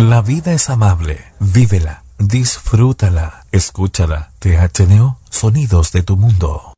La vida es amable. Vívela. Disfrútala. Escúchala. THNO, sonidos de tu mundo.